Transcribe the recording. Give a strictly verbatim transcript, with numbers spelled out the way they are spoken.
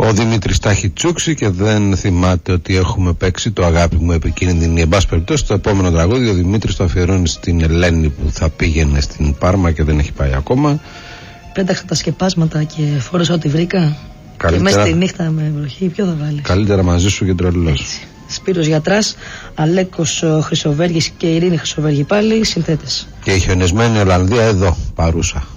Ο Δημήτρης τα έχει τσούξει και δεν θυμάται ότι έχουμε παίξει το αγάπη μου επικίνδυνη. Εν πάση περιπτώσει, το επόμενο τραγούδι ο Δημήτρης το αφιερώνει στην Ελένη που θα πήγαινε στην Πάρμα και δεν έχει πάει ακόμα. Πέταξα τα σκεπάσματα και φόρεσα ό,τι βρήκα. Καλύτερα, και μέσα στη νύχτα με βροχή, ποιο θα βάλεις? Καλύτερα μαζί σου και τρελός. Σπύρος Γιατράς, Αλέκος Χρυσοβέργης και Ειρήνη Χρυσοβέργη πάλι συνθέτες. Και η χιονισμένη Ολλανδία εδώ, παρούσα.